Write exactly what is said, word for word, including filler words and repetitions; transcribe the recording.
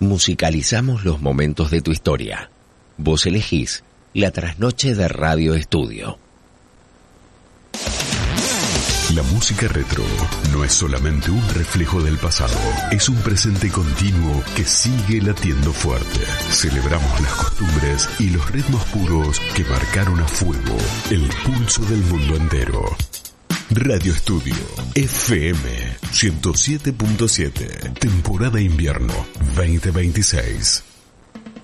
Musicalizamos los momentos de tu historia. Vos elegís la trasnoche de Radio Estudio. La música retro no es solamente un reflejo del pasado, es un presente continuo que sigue latiendo fuerte. Celebramos las costumbres y los ritmos puros que marcaron a fuego el pulso del mundo entero. Radio Estudio F M ciento siete punto siete, temporada invierno veinte veintiséis.